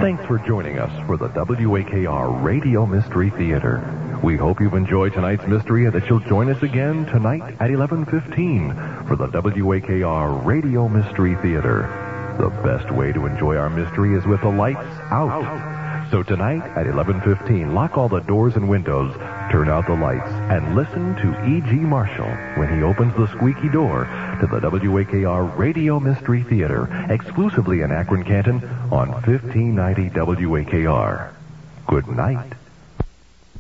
Thanks for joining us for the WAKR Radio Mystery Theater. We hope you've enjoyed tonight's mystery and that you'll join us again tonight at 11:15 for the WAKR Radio Mystery Theater. The best way to enjoy our mystery is with the lights out. So tonight at 11:15, lock all the doors and windows, turn out the lights, and listen to E.G. Marshall when he opens the squeaky door to the WAKR Radio Mystery Theater, exclusively in Akron, Canton, on 1590 WAKR. Good night.